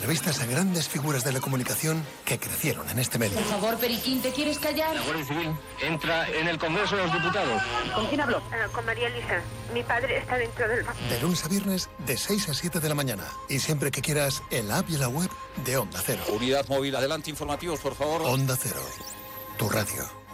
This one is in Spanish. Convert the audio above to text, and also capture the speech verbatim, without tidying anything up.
entrevistas a grandes figuras de la comunicación que crecieron en este medio. Por favor, Periquín, ¿te quieres callar? La Guardia Civil entra en el Congreso de los Diputados. ¿Con quién hablo? Uh, con María Elisa. Mi padre está dentro del banco. De lunes a viernes, de seis a siete de la mañana. Y siempre que quieras, en la app y en la web de Onda Cero. Unidad móvil, adelante, informativos, por favor. Onda Cero, tu radio.